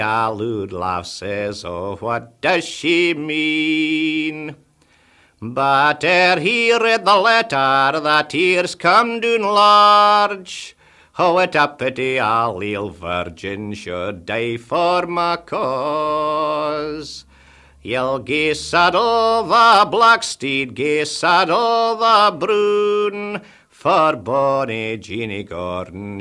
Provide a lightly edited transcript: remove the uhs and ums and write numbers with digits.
A lewd laugh says, oh, what does she mean? But ere he read the letter, the tears come down large. Oh, what a pity a leal virgin should die for my cause. Ye'll gae saddle the black steed, gae saddle the brown, for bonny Jeanie Gordon